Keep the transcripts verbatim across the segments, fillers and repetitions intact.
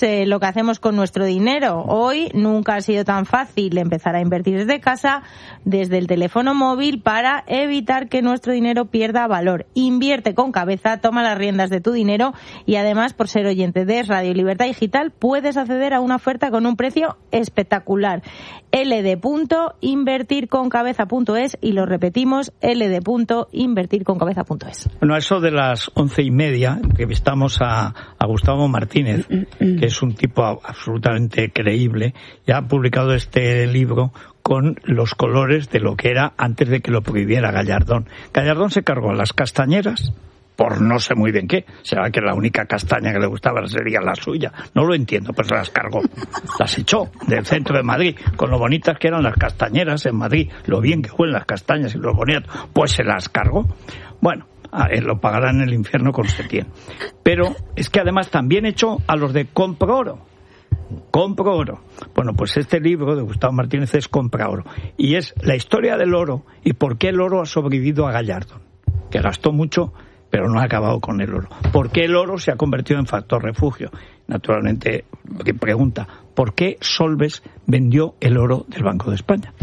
eh, lo que hacemos con nuestro dinero. Hoy nunca ha sido tan fácil empezar a invertir desde casa, desde el teléfono móvil, para evitar que nuestro dinero pierda valor. Invierte con cabeza, toma las riendas de tu dinero y además, por ser oyente de Radio Libertad Digital, puedes acceder a una oferta con un precio espectacular. L D punto invertir con cabeza punto es y lo repetimos, L D punto invertir con cabeza punto es. Bueno, a eso de las once y media, que estamos a, a Gustavo Martínez, que es un tipo absolutamente creíble, y ha publicado este libro con los colores de lo que era antes de que lo prohibiera Gallardón. Gallardón se cargó las castañeras por no sé muy bien qué. Será que la única castaña que le gustaba sería la suya. No lo entiendo, pues las cargó. Las echó del centro de Madrid, con lo bonitas que eran las castañeras en Madrid, lo bien que huelen las castañas y los bonitos, pues se las cargó. Bueno, él lo pagará en el infierno con Setién. Pero es que además también echó a los de Compro Oro. Compro oro. Bueno, pues este libro de Gustavo Martínez es Compra Oro. Y es la historia del oro y por qué el oro ha sobrevivido a Gallardón, que gastó mucho, pero no ha acabado con el oro. ¿Por qué el oro se ha convertido en factor refugio? Naturalmente, pregunta, ¿por qué Solbes vendió el oro del Banco de España?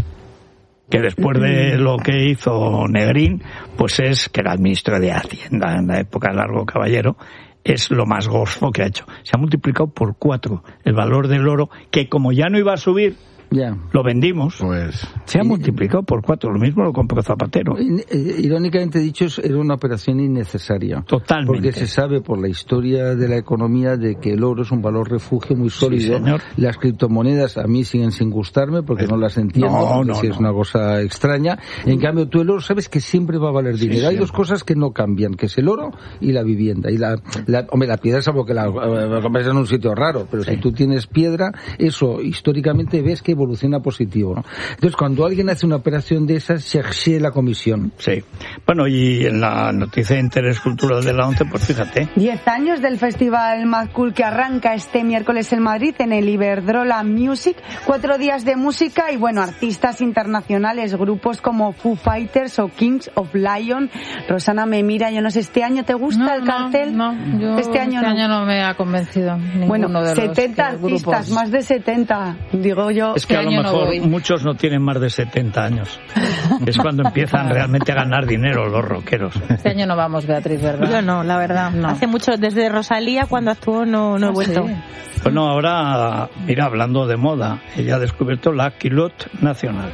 Que después de lo que hizo Negrín, pues es, que era el ministro de Hacienda en la época de Largo Caballero, es lo más gofo que ha hecho. Se ha multiplicado por cuatro el valor del oro, que como ya no iba a subir, yeah. lo vendimos, pues se ha multiplicado por cuatro. Lo mismo lo compró Zapatero. Irónicamente dicho, era una operación innecesaria. Totalmente. Porque se sabe por la historia de la economía de que el oro es un valor refugio muy sólido. Sí, señor. Las criptomonedas a mí siguen sin gustarme porque eh, no las entiendo, no, porque no, sí no. es una cosa extraña. En cambio, tú el oro sabes que siempre va a valer dinero. Sí, Hay sí. dos cosas que no cambian, que es el oro y la vivienda. Y la, la hombre, la piedra es algo que la compras en un sitio raro, pero sí. si tú tienes piedra, eso históricamente ves que evoluciona positivo, ¿no? Entonces, cuando alguien hace una operación de esas, se exige la comisión. Sí. Bueno, y en la noticia de interés cultural de la ONCE, pues fíjate. Diez años del festival Mad Cool que arranca este miércoles en Madrid en el Iberdrola Music. Cuatro días de música y, bueno, artistas internacionales, grupos como Foo Fighters o Kings of Lion. Rosana me mira, yo no sé, ¿este año te gusta no, el cartel? No, no, yo este año, este no. año no me ha convencido ninguno bueno, de los setenta artistas, grupos. Más de setenta, digo yo. Es que este a lo año mejor no muchos no tienen más de setenta años. Es cuando empiezan realmente a ganar dinero los rockeros. Este año no vamos, Beatriz, ¿verdad? Yo no, la verdad. No. Hace mucho, desde Rosalía, cuando actuó, no, no he vuelto. Sí. Bueno, ahora, mira, hablando de moda, ella ha descubierto la culotte nacional.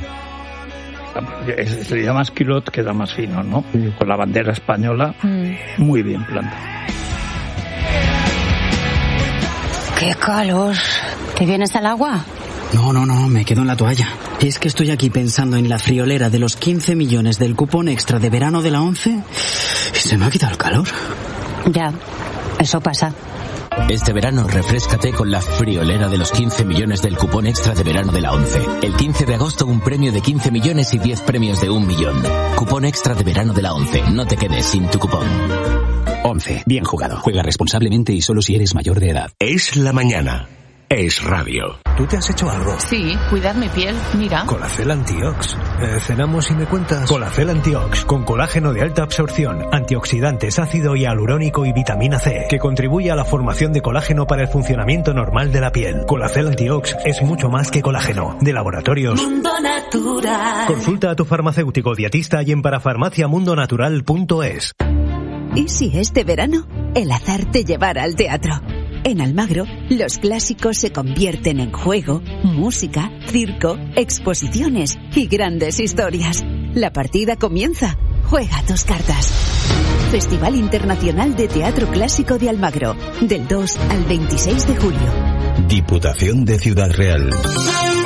Se le llama culotte, queda más fino, ¿no? Sí. Con la bandera española, mm. muy bien plantada. ¡Qué calor! ¿Te vienes al agua? No, no, no, me quedo en la toalla. Es que estoy aquí pensando en la friolera de los quince millones del cupón extra de verano de la ONCE y se me ha quitado el calor. Ya, eso pasa. Este verano refréscate con la friolera de los quince millones del cupón extra de verano de la ONCE. El quince de agosto un premio de quince millones y diez premios de un millón. Cupón extra de verano de la ONCE. No te quedes sin tu cupón. ONCE. Bien jugado. Juega responsablemente y solo si eres mayor de edad. Es la mañana. Es radio. ¿Tú te has hecho algo? Sí, cuidar mi piel, mira. Colacel Antiox. Eh, cenamos y me cuentas. Colacel Antiox, con colágeno de alta absorción, antioxidantes, ácido hialurónico y vitamina C, que contribuye a la formación de colágeno para el funcionamiento normal de la piel. Colacel Antiox es mucho más que colágeno. De Laboratorios Mundo Natural. Consulta a tu farmacéutico dietista y en parafarmaciamundonatural punto es. ¿Y si este verano el azar te llevara al teatro? En Almagro, los clásicos se convierten en juego, música, circo, exposiciones y grandes historias. La partida comienza. Juega tus cartas. Festival Internacional de Teatro Clásico de Almagro, del dos al veintiséis de julio. Diputación de Ciudad Real.